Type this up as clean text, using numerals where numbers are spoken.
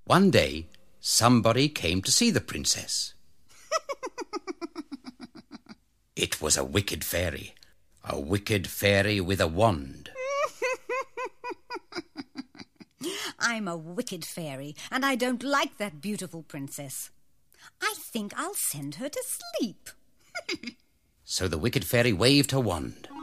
One day, somebody came to see the princess. It was a wicked fairy with a wand. I'm a wicked fairy, and I don't like that beautiful princess. I think I'll send her to sleep. So the wicked fairy waved her wand,